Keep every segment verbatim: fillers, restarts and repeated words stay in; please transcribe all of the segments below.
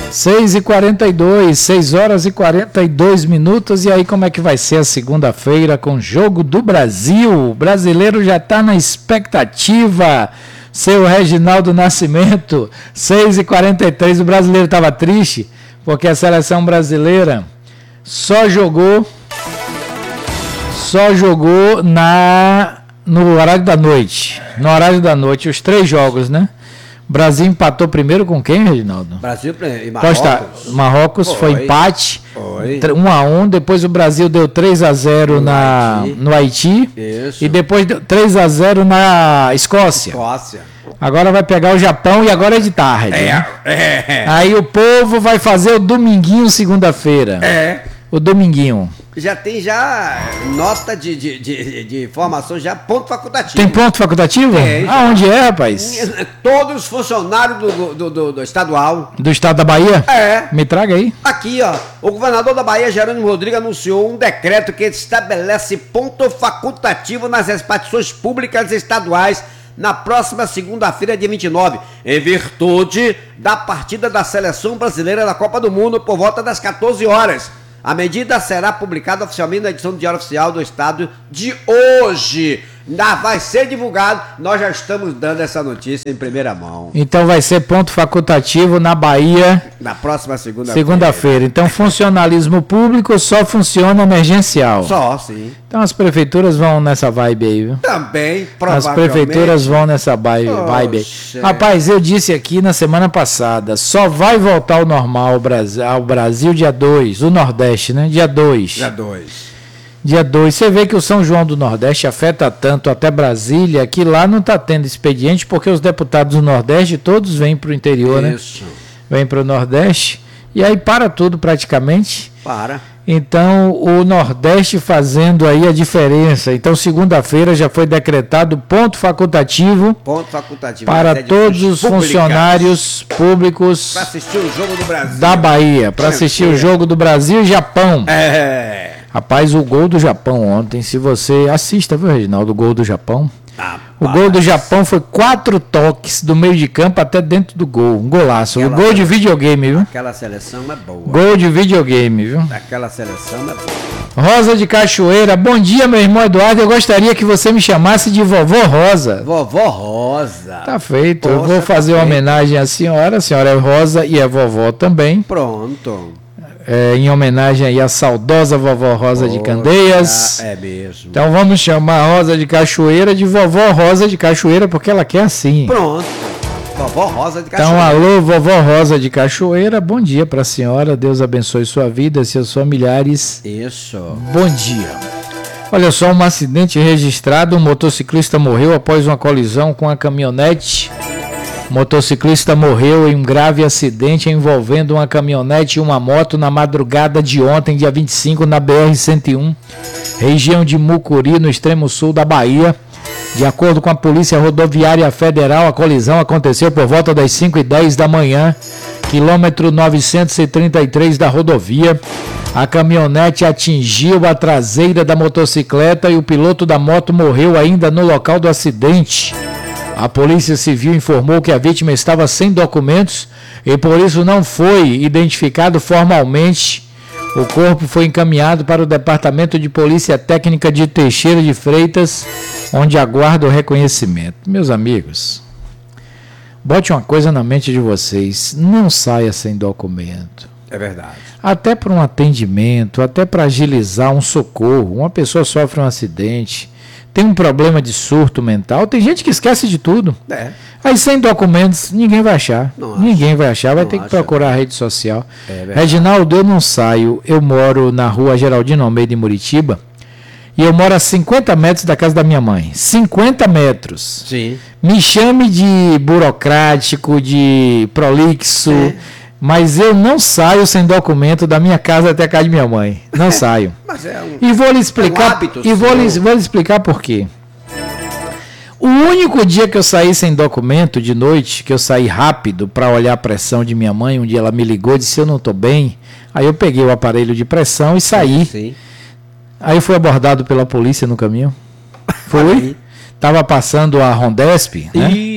seis e quarenta e dois, seis horas e quarenta e dois minutos. E aí, como é que vai ser a segunda-feira com o Jogo do Brasil? O brasileiro já está na expectativa. Seu Reginaldo Nascimento, seis e quarenta e três. O brasileiro estava triste porque a seleção brasileira só jogou, só jogou na, no horário da noite. No horário da noite, os três jogos, né? O Brasil empatou primeiro com quem, Reginaldo? Brasil e Marrocos. Costa, Marrocos foi, foi empate, foi. um a um. Depois o Brasil deu três a zero no, na, Haiti. no Haiti. Isso. E depois deu três a zero na Escócia. Escócia. Agora vai pegar o Japão e agora é de tarde. É, né? é. Aí o povo vai fazer o dominguinho segunda-feira. É. O dominguinho. Já tem já nota de, de, de, de formação, já ponto facultativo. Tem ponto facultativo? É, aonde é, rapaz? Todos os funcionários do, do, do, do estadual. Do estado da Bahia? É. Me traga aí. Aqui, ó. O governador da Bahia, Jerônimo Rodrigues, anunciou um decreto que estabelece ponto facultativo nas repartições públicas estaduais na próxima segunda-feira, dia vinte e nove, em virtude da partida da seleção brasileira da Copa do Mundo por volta das quatorze horas. A medida será publicada oficialmente na edição do Diário Oficial do Estado de hoje. Ainda vai ser divulgado. Nós já estamos dando essa notícia em primeira mão. Então vai ser ponto facultativo na Bahia. Na próxima segunda-feira. Segunda-feira. Então funcionalismo público só funciona emergencial. Só, sim. Então as prefeituras vão nessa vibe aí, viu? Também, provavelmente. As prefeituras vão nessa vibe, vibe aí. Rapaz, eu disse aqui na semana passada, só vai voltar ao normal ao Brasil, ao Brasil dia dois, o Nordeste, né? Dia dois. Dia dois. Dia dois, você vê que o São João do Nordeste afeta tanto até Brasília, que lá não está tendo expediente, porque os deputados do Nordeste todos vêm para o interior, Isso. né? Vêm para o Nordeste, e aí para tudo praticamente. Para. Então, o Nordeste fazendo aí a diferença. Então, segunda-feira já foi decretado ponto facultativo, ponto facultativo para todos os públicas. funcionários públicos para assistir o Jogo do Brasil. Da Bahia, para assistir o Jogo do Brasil e Japão. É. Rapaz, o gol do Japão ontem, se você assista, viu, Reginaldo, o gol do Japão. Ah, o gol do Japão foi quatro toques do meio de campo até dentro do gol. Um golaço. Aquela, um gol de videogame, viu? Aquela seleção é boa. Gol de videogame, viu? Aquela seleção é boa. Rosa de Cachoeira. Bom dia, meu irmão Eduardo. Eu gostaria que você me chamasse de Vovó Rosa. Vovó Rosa. Tá feito. Poxa, eu vou fazer tá uma feito. homenagem à senhora. A senhora é Rosa e é vovó também. Pronto. É, em homenagem aí à saudosa vovó Rosa Poxa, de Candeias. É mesmo. Então vamos chamar a Rosa de Cachoeira de vovó Rosa de Cachoeira, porque ela quer assim. Pronto. Vovó Rosa de Cachoeira. Então, alô, vovó Rosa de Cachoeira, bom dia para a senhora. Deus abençoe sua vida, seus familiares. Isso. Bom dia. Olha só, um acidente registrado. Um motociclista morreu após uma colisão com a caminhonete. O motociclista morreu em um grave acidente envolvendo uma caminhonete e uma moto na madrugada de ontem, dia vinte e cinco, na B R cento e um, região de Mucuri, no extremo sul da Bahia. De acordo com a Polícia Rodoviária Federal, a colisão aconteceu por volta das cinco e dez da manhã, quilômetro novecentos e trinta e três da rodovia. A caminhonete atingiu a traseira da motocicleta e o piloto da moto morreu ainda no local do acidente. A Polícia Civil informou que a vítima estava sem documentos e por isso não foi identificado formalmente. O corpo foi encaminhado para o Departamento de Polícia Técnica de Teixeira de Freitas, onde aguarda o reconhecimento. Meus amigos, bote uma coisa na mente de vocês, não saia sem documento. É verdade. Até para um atendimento, até para agilizar um socorro. Uma pessoa sofre um acidente, tem um problema de surto mental, tem gente que esquece de tudo. É. Aí sem documentos, ninguém vai achar. Não ninguém acha. vai achar, vai Não ter que acha. procurar a rede social. É Reginaldo, eu não saio, eu moro na rua Geraldino Almeida, em Muritiba, e eu moro a cinquenta metros da casa da minha mãe. cinquenta metros. Sim. Me chame de burocrático, de prolixo, É. mas eu não saio sem documento da minha casa até a casa de minha mãe. Não saio. Mas é um, E vou lhe explicar, é um hábito e vou lhe, seu. vou lhe explicar por quê. O único dia que eu saí sem documento de noite, que eu saí rápido para olhar a pressão de minha mãe, um dia ela me ligou e disse: eu não estou bem. Aí eu peguei o aparelho de pressão e saí. Sim. Aí fui abordado pela polícia no caminho. Fui. Estava passando a Rondesp, né? Isso.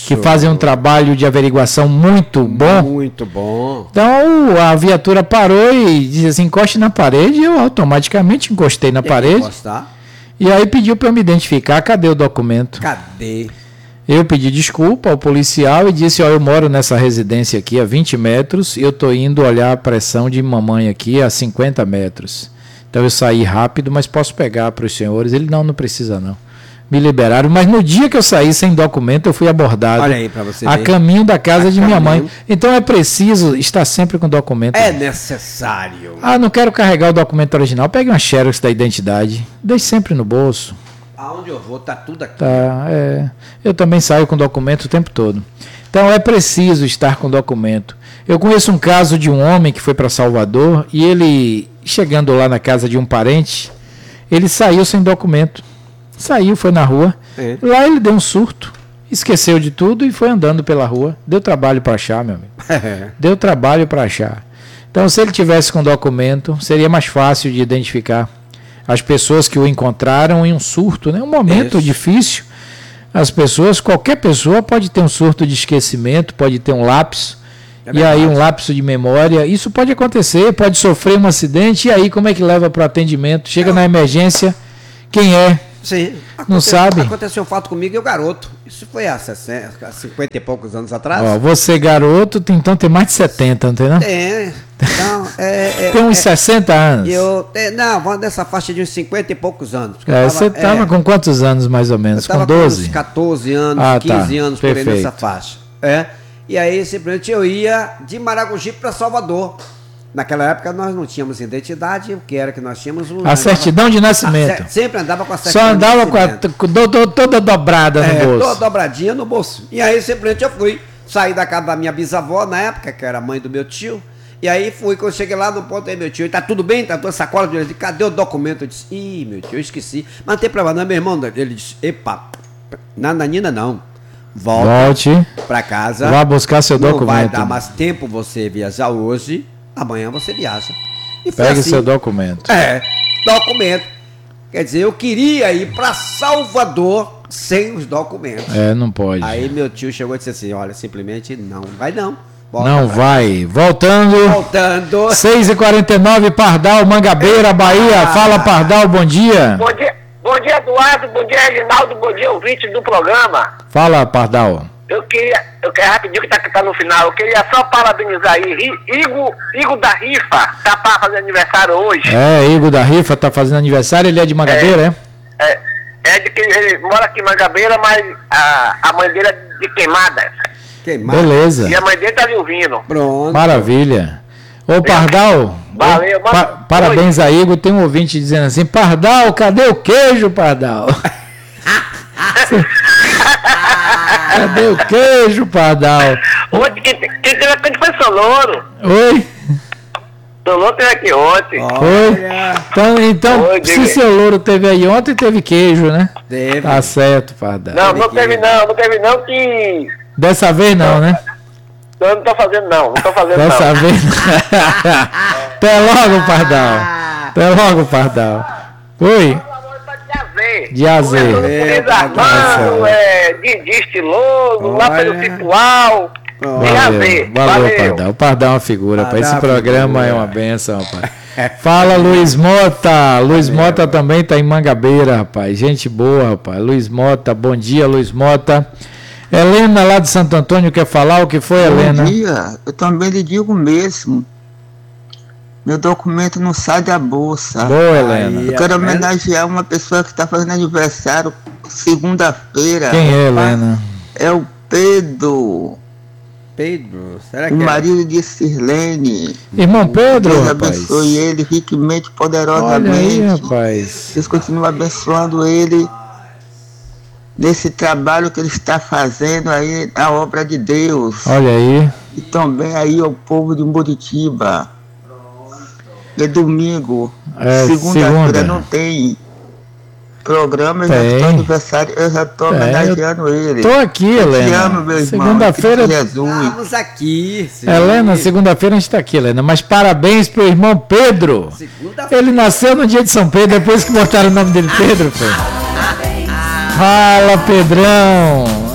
que fazem um trabalho de averiguação muito bom. Muito bom. Então a viatura parou e disse assim, encoste na parede, eu automaticamente encostei na Tem parede. que encostar. E aí pediu para eu me identificar, cadê o documento? Cadê? Eu pedi desculpa ao policial e disse, ó, eu moro nessa residência aqui a vinte metros e eu tô indo olhar a pressão de mamãe aqui a cinquenta metros. Então eu saí rápido, mas posso pegar para os senhores? Ele, não, não precisa não. Me liberaram, mas no dia que eu saí sem documento, eu fui abordado. Olha aí, pra você a ver. caminho da casa A de minha caminho. mãe. Então é preciso estar sempre com documento. É necessário. Ah, não quero carregar o documento original. Pegue uma xerox da identidade. Deixe sempre no bolso. Aonde eu vou, tá tudo aqui. Tá, é. Eu também saio com documento o tempo todo. Então é preciso estar com documento. Eu conheço um caso de um homem que foi para Salvador e ele, chegando lá na casa de um parente, ele saiu sem documento. Saiu, foi na rua. É. Lá ele deu um surto, esqueceu de tudo e foi andando pela rua. Deu trabalho para achar, meu amigo. Deu trabalho para achar. Então, se ele tivesse com documento, seria mais fácil de identificar as pessoas que o encontraram em um surto, né? Um momento Isso. difícil. As pessoas, qualquer pessoa pode ter um surto de esquecimento, pode ter um lapso. É e aí verdade. um lapso de memória. Isso pode acontecer, pode sofrer um acidente. E aí como é que leva para o atendimento? Chega na emergência, quem é? Sim. Não sabe? Aconteceu um fato comigo e o garoto. Isso foi há sessenta, há cinquenta e poucos anos atrás. Ó, você garoto, tem, então tem mais de setenta, não tem não? É. Então, é, é, Tem uns é, sessenta anos. Eu, é, não, vamos nessa faixa de uns cinquenta e poucos anos. porque eu É, tava- você estava é, com quantos anos mais ou eu menos? tava Com doze? uns catorze anos, Ah, tá. quinze anos, por aí Perfeito. nessa faixa. É. E aí, simplesmente, eu ia de Maragogi para Salvador. Naquela época, nós não tínhamos identidade, o que era que nós tínhamos? Um, A certidão de a nascimento. cer- sempre andava com a Só certidão de andava com a, nascimento. com do- do- toda dobrada no É, bolso. toda dobradinha no bolso. E aí, simplesmente, eu fui. Saí da casa da minha bisavó, na época, que era a mãe do meu tio. E aí, fui. Quando eu cheguei lá no ponto, aí meu tio, tá tudo bem? Tá toda sacola de ele. Cadê o documento? Eu disse, ih, meu tio, eu esqueci. Mas não tem problema, não, meu irmão. Ele disse, epa, nananina não. Volta Volte, pra casa. vá buscar seu Não vai documento. dar mais tempo você viajar hoje. Amanhã você viaja. E foi Pegue assim. seu documento. É, documento. Quer dizer, eu queria ir pra Salvador sem os documentos. É, não pode. Aí meu tio chegou e disse assim, olha, simplesmente não vai não. Volta Não pra- vai. Voltando. Voltando. seis e quarenta e nove, Pardal, Mangabeira, Bahia. Ah. Fala, Pardal, bom dia. Bom dia, bom dia, Eduardo. Bom dia, Reginaldo. Bom dia, ouvinte do programa. Fala, Pardal. Eu queria, eu quero rapidinho que tá, que tá no final. Eu queria só parabenizar aí. Ri- Igor, Igor da Rifa, tá para fazer aniversário hoje. É, Igor da Rifa tá fazendo aniversário, ele é de Mangabeira, é? É, é de que ele mora aqui em Mangabeira, mas a, a mãe dele é de Queimadas. Queimado. Beleza. E a mãe dele tá lhe ouvindo. Pronto. Maravilha. Ô, Pardal, Valeu, pa- mano. parabéns a Igor. Tem um ouvinte dizendo assim, Pardal, cadê o queijo, Pardal? Cadê o queijo, Pardal? Ontem, quem, quem teve aqui foi Soloro. Oi? Soloro teve aqui ontem. Oi? Olha, Então, então Oi, se diga. seu louro teve aí ontem, teve queijo, né? teve. Tá certo, Pardal. Não, não teve não, não teve não que... Dessa vez não, né? Eu não tô fazendo não, não tô fazendo Dessa não. vez. Até logo, Pardal. Até logo, Pardal. Oi? De azer. É, Desarmado, é, de, de estiloso, lá Olha. pelo Situal. Pronto. De Valeu, azer. valeu, Pardal. O Pardal é uma figura, Pardal rapaz. Esse é uma programa figura. é uma benção, rapaz. Fala, Luiz Mota. Luiz Mota também tá em Mangabeira, rapaz. Gente boa, rapaz. Luiz Mota, bom dia, Luiz Mota. Helena, lá de Santo Antônio, quer falar? O que foi, Helena? Bom dia, eu também lhe digo mesmo. Meu documento não sai da bolsa. Boa, Helena. Aí, Eu quero tá vendo? homenagear uma pessoa que está fazendo aniversário segunda-feira. Quem é, Helena? É o Pedro, Pedro, será o que é? marido de Sirlene. Irmão Pedro, Deus rapaz. abençoe ele riquamente, Olha aí, poderosamente. rapaz. Deus continua abençoando ele nesse trabalho que ele está fazendo aí na obra de Deus. Olha aí. E também aí ao povo de Muritiba. É domingo, É, segunda-feira segunda. não tem programa, eu Tem. já estou aniversário, eu já estou Tem, homenageando ele. Tô aqui, Eu te Helena. amo, meu irmão. Segunda-feira. em Cristo Jesus. Estamos aqui. sim. Helena, segunda-feira a gente tá aqui, Helena. Mas parabéns pro irmão Pedro. Segunda-feira. Ele nasceu no dia de São Pedro, depois que botaram o nome dele Pedro, pô. Fala, Pedrão.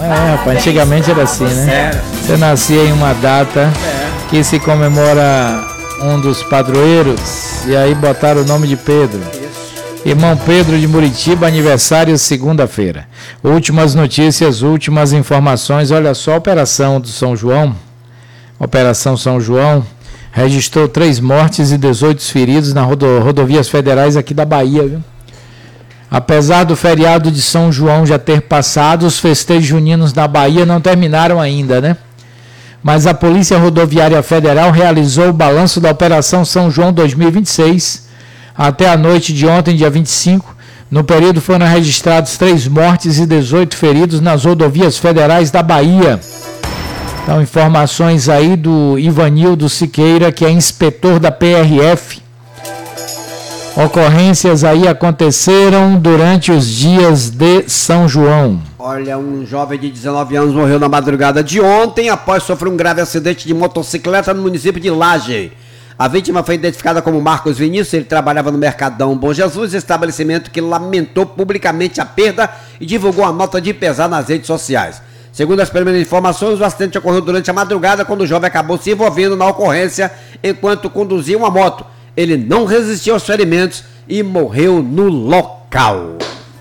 É, rapaz, antigamente era assim, né? Você nascia em uma data que se comemora um dos padroeiros e aí botaram o nome de Pedro. Irmão Pedro de Muritiba, aniversário segunda-feira. Últimas notícias, últimas informações. Olha só, a Operação do São João, Operação São João, registrou três mortes e dezoito feridos nas rodo, rodovias federais aqui da Bahia, viu? Apesar do feriado de São João já ter passado, os festejos juninos na Bahia não terminaram ainda, né? Mas a Polícia Rodoviária Federal realizou o balanço da Operação São João dois mil e vinte e seis. Até a noite de ontem, dia vinte e cinco, no período foram registrados três mortes e dezoito feridos nas rodovias federais da Bahia. Então, informações aí do Ivanildo Siqueira, que é inspetor da P R F. Ocorrências aí aconteceram durante os dias de São João. Olha, um jovem de dezenove anos morreu na madrugada de ontem após sofrer um grave acidente de motocicleta no município de Laje. A vítima foi identificada como Marcos Vinícius, ele trabalhava no Mercadão Bom Jesus, estabelecimento que lamentou publicamente a perda e divulgou a nota de pesar nas redes sociais. Segundo as primeiras informações, o acidente ocorreu durante a madrugada, quando o jovem acabou se envolvendo na ocorrência enquanto conduzia uma moto. Ele não resistiu aos ferimentos e morreu no local.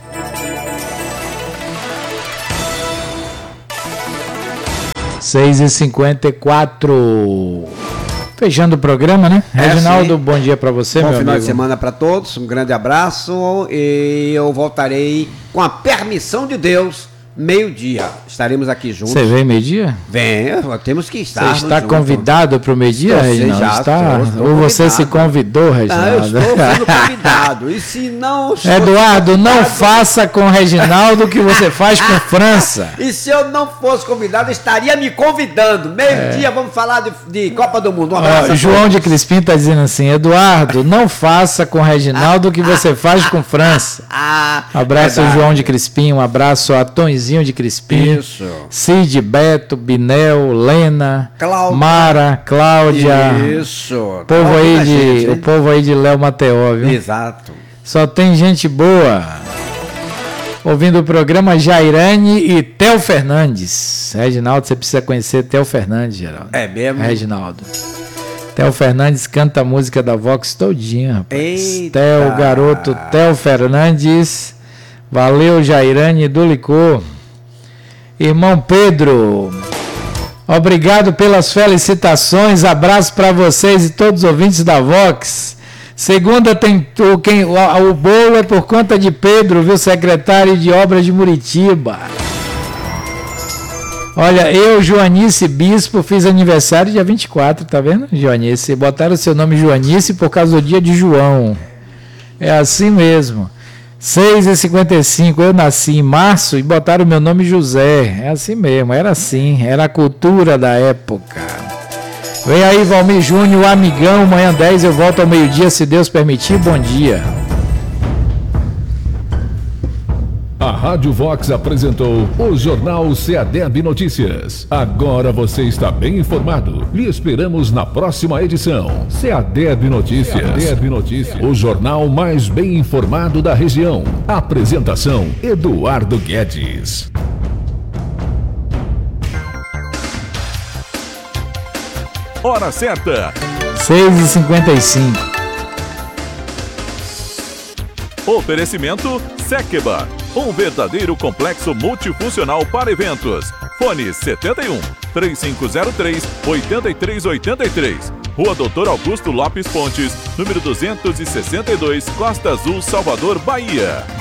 seis e cinquenta e quatro. Fechando o programa, né? É, Reginaldo, sim. Bom dia para você, bom meu final amigo. de semana para todos, um grande abraço e eu voltarei com a permissão de Deus, meio-dia. Estaremos aqui juntos. Você vem meio-dia? Vem, temos que estar. Você está juntos. convidado para o meio-dia, Reginaldo? Já Está? estou, estou Ou você convidado. se convidou, Reginaldo? Não, eu estou sendo convidado. E se não... Eduardo, não faça com o Reginaldo o que você faz com França. E se eu não fosse convidado, estaria me convidando. Meio-dia, é. Vamos falar de, de Copa do Mundo. Um abraço. Ó, João de Crispim está dizendo assim, Eduardo, não faça com o Reginaldo o que você faz com França. Abraço ao João de Crispim, um abraço a Tonzinho de Crispim. Isso. Cid, Beto, Binel, Lena, Cláudia. Mara, Cláudia. Isso. Povo aí de, gente, o povo aí de Léo Mateó, viu? Exato. Só tem gente boa. Ouvindo o programa Jairane e Theo Fernandes. Reginaldo, você precisa conhecer Theo Fernandes, Geraldo. É mesmo? Reginaldo. Theo Fernandes canta a música da Vox todinha, rapaz. Eita. Theo, garoto, Theo Fernandes. Valeu, Jairane do Licor. Irmão Pedro, obrigado pelas felicitações, abraço para vocês e todos os ouvintes da Vox. Segunda tem o, quem, o, o bolo é por conta de Pedro, viu, secretário de obras de Muritiba. Olha, eu, Joanice Bispo, fiz aniversário dia vinte e quatro, tá vendo, Joanice? Botaram o seu nome Joanice por causa do dia de João. É assim mesmo. seis e cinquenta e cinco, eu nasci em março e botaram o meu nome José. É assim mesmo, era assim, era a cultura da época. Vem aí, Valmir Júnior, amigão, manhã dez eu volto ao meio-dia, se Deus permitir, bom dia. A Rádio Vox apresentou o Jornal Ceadeb Notícias. Agora você está bem informado. Lhe esperamos na próxima edição. Ceadeb Notícias. Ceadeb Notícias. O jornal mais bem informado da região. Apresentação: Eduardo Guedes. Hora certa. seis e cinquenta e cinco. Oferecimento Sekeba, um verdadeiro complexo multifuncional para eventos. Fone setenta e um, três cinco zero três, oito três oito três. Rua Doutor Augusto Lopes Pontes, número duzentos e sessenta e dois, Costa Azul, Salvador, Bahia.